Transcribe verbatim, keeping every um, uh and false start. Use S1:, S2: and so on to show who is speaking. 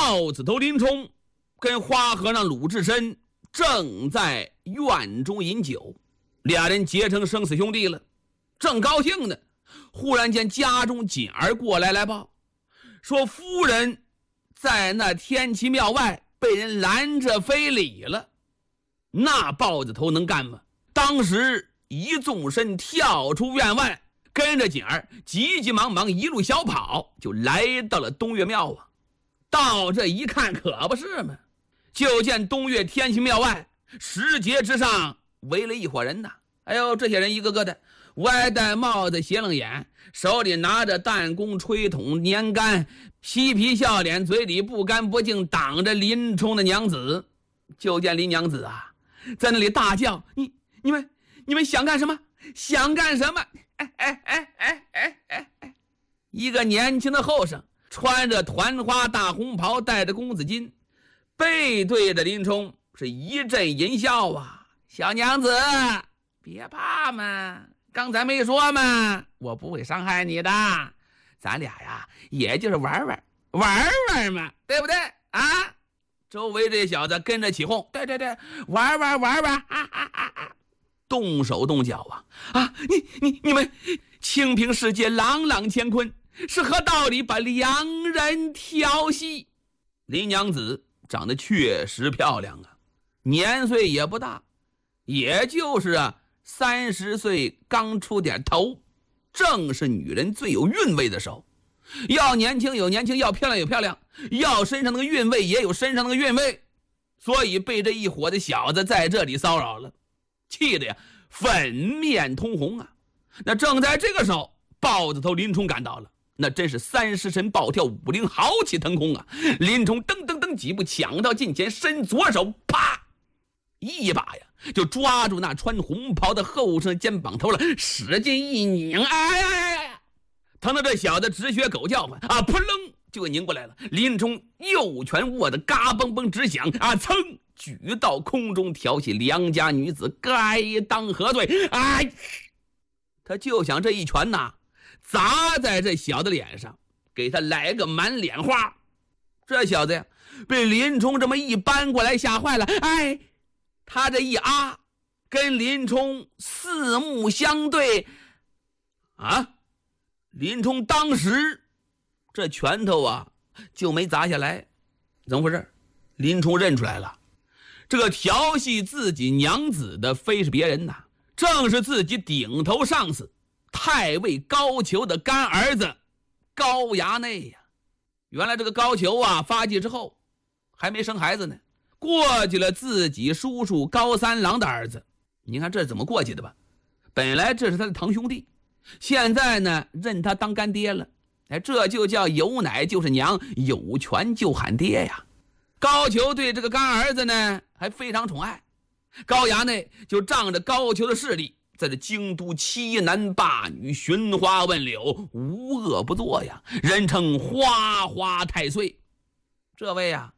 S1: 豹子头林冲跟花和尚鲁智深正在院中饮酒，俩人结成生死兄弟了，正高兴呢，忽然间家中锦儿过来来报，说夫人在那天齐庙外被人拦着非礼了。那豹子头能干吗？当时一纵身跳出院外，跟着锦儿急急忙忙一路小跑，就来到了东岳庙啊。到这一看可不是嘛，就见东岳天齐庙外石阶之上围了一伙人呐。哎呦，这些人一个个的歪戴帽子斜楞眼，手里拿着弹弓吹筒年杆，嬉皮笑脸，嘴里不干不净挡着林冲的娘子。就见林娘子啊在那里大叫，你你们你们想干什么？想干什么？哎哎哎哎哎哎哎！一个年轻的后生穿着团花大红袍，戴着公子巾，背对着林冲是一阵淫笑啊。小娘子别怕嘛，刚才没说嘛，我不会伤害你的，咱俩呀也就是玩玩玩玩嘛，对不对啊？周围这小子跟着起哄，对对对，玩玩玩玩啊啊啊啊！动手动脚啊啊！你你你们清平世界，朗朗乾坤，是何道理把良人调戏？林娘子长得确实漂亮啊，年岁也不大，也就是啊三十岁刚出点头，正是女人最有韵味的时候。要年轻有年轻，要漂亮有漂亮，要身上那个韵味也有身上那个韵味，所以被这一伙的小子在这里骚扰了，气得呀粉面通红啊。那正在这个时候，豹子头林冲赶到了，那真是三尸神暴跳，五灵豪气腾空啊！林冲噔噔噔几步抢到近前，伸左手，啪一把呀就抓住那穿红袍的后生肩膀头了，使劲一拧，哎呀呀呀！疼得这小子直学狗叫唤啊！扑棱就给拧过来了。林冲右拳握得嘎嘣嘣直响啊！噌举到空中，挑起良家女子，该当何罪？哎，他就想这一拳呐砸在这小子脸上，给他来个满脸花。这小子呀被林冲这么一扳过来吓坏了，哎，他这一啊跟林冲四目相对啊，林冲当时这拳头啊就没砸下来。怎么回事？林冲认出来了，这个调戏自己娘子的非是别人呐，正是自己顶头上司太尉高俅的干儿子高衙内呀。原来这个高俅啊发迹之后还没生孩子呢，过继了自己叔叔高三郎的儿子。你看这怎么过继的吧？本来这是他的堂兄弟，现在呢认他当干爹了。哎，这就叫有奶就是娘，有权就喊爹呀。高俅对这个干儿子呢还非常宠爱，高衙内就仗着高俅的势力，在这京都欺男霸女，寻花问柳，无恶不作呀，人称花花太岁。这位啊